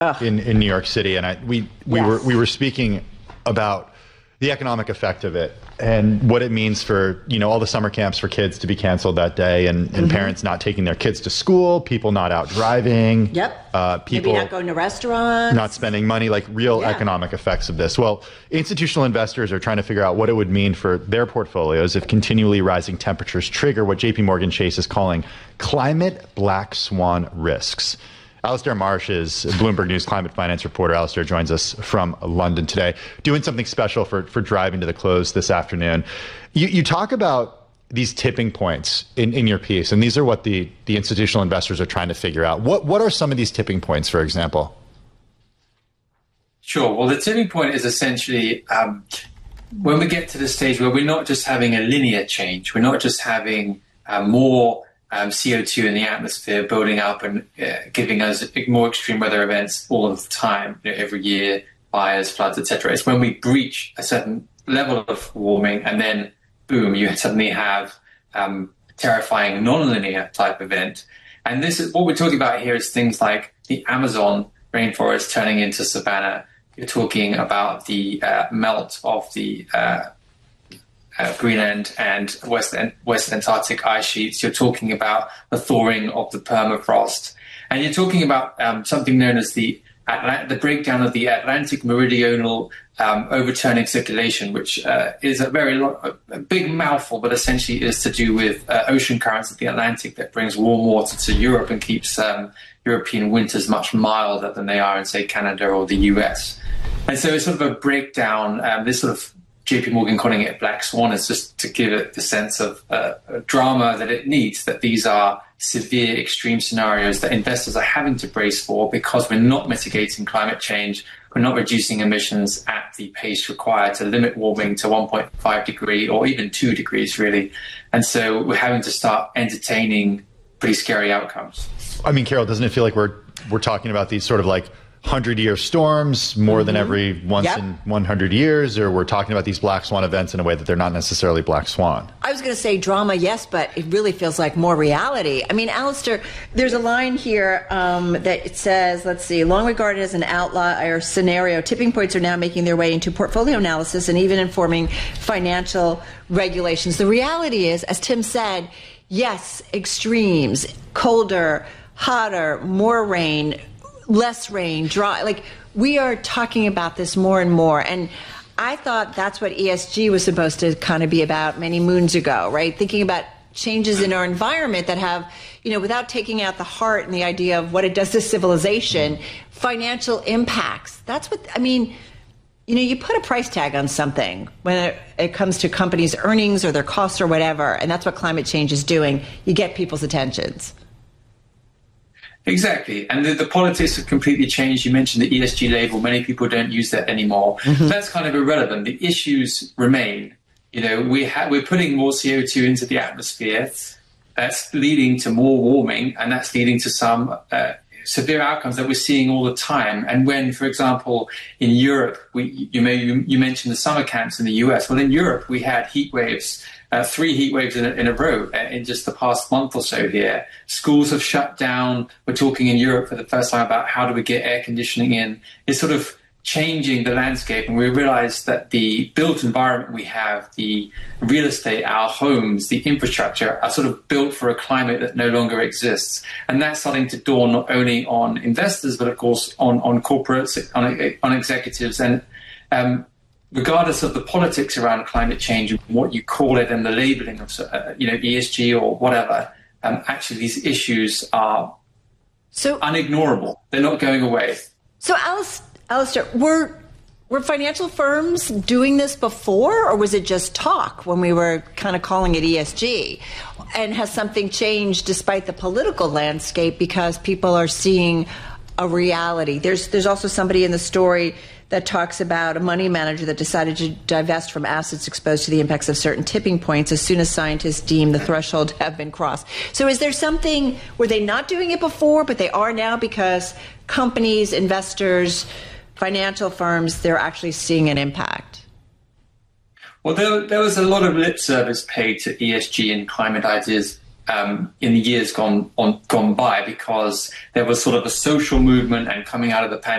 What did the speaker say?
in New York City, and we were speaking about the economic effect of it and what it means for, all the summer camps for kids to be canceled that day, and parents not taking their kids to school, people not out driving. Yep. People maybe not going to restaurants. Not spending money, like real economic effects of this. Well, institutional investors are trying to figure out what it would mean for their portfolios if continually rising temperatures trigger what JP Morgan Chase is calling climate black swan risks. Alistair Marsh is Bloomberg News climate finance reporter. Alistair joins us from London today, doing something special for driving to the close this afternoon. You talk about these tipping points in your piece, and these are what the institutional investors are trying to figure out. What are some of these tipping points, for example? Sure. Well, the tipping point is essentially when we get to the stage where we're not just having a linear change, we're not just having more CO2 in the atmosphere building up and giving us more extreme weather events all of the time, every year, fires, floods, etc. It's when we breach a certain level of warming, and then boom, you suddenly have terrifying non-linear type event. And this is what we're talking about here is things like the Amazon rainforest turning into savanna. You're talking about the melt of the Greenland and Western Antarctic ice sheets. You're talking about the thawing of the permafrost, and you're talking about something known as the breakdown of the Atlantic meridional overturning circulation, which is a big mouthful, but essentially is to do with ocean currents of the Atlantic that brings warm water to Europe and keeps European winters much milder than they are in, say, Canada or the US. And so it's sort of a breakdown, this sort of JP Morgan calling it black swan is just to give it the sense of drama that it needs, that these are severe extreme scenarios that investors are having to brace for because we're not mitigating climate change, we're not reducing emissions at the pace required to limit warming to 1.5 degree or even 2 degrees really. And so we're having to start entertaining pretty scary outcomes. I mean, Carol, doesn't it feel like we're talking about these sort of like 100-year storms more than every once in 100 years, or we're talking about these black swan events in a way that they're not necessarily black swan? I was going to say drama, yes, but it really feels like more reality. I mean, Alistair, there's a line here that it says, let's see, long regarded as an outlier scenario, tipping points are now making their way into portfolio analysis and even informing financial regulations. The reality is, as Tim said, yes, extremes, colder, hotter, more rain, less rain, dry. Like, we are talking about this more and more. And I thought that's what ESG was supposed to kind of be about many moons ago, right? Thinking about changes in our environment that have, without taking out the heart and the idea of what it does to civilization, financial impacts. That's what, I mean, you put a price tag on something when it comes to companies' earnings or their costs or whatever, and that's what climate change is doing. You get people's attentions. Exactly. And the politics have completely changed. You mentioned the ESG label. Many people don't use that anymore. That's kind of irrelevant. The issues remain. We're putting more CO2 into the atmosphere. That's leading to more warming, and that's leading to some severe outcomes that we're seeing all the time. And when, for example, in Europe, you mentioned the summer camps in the US. Well, in Europe, we had heat waves. 3 heat waves in a row in just the past month or so here. Schools have shut down. We're talking in Europe for the first time about how do we get air conditioning in. It's sort of changing the landscape, and we realize that the built environment we have, the real estate, our homes, the infrastructure are sort of built for a climate that no longer exists. And that's starting to dawn not only on investors, but of course on corporates, on executives, and regardless of the politics around climate change, what you call it, and the labeling of ESG or whatever, actually these issues are unignorable. They're not going away. So, Alistair, were financial firms doing this before, or was it just talk when we were kind of calling it ESG? And has something changed despite the political landscape because people are seeing a reality? There's also somebody in the story that talks about a money manager that decided to divest from assets exposed to the impacts of certain tipping points as soon as scientists deem the threshold have been crossed. So is there something, were they not doing it before, but they are now because companies, investors, financial firms, they're actually seeing an impact? Well, there was a lot of lip service paid to ESG and climate ideas in the years gone by, because there was sort of a social movement and coming out of the pandemic.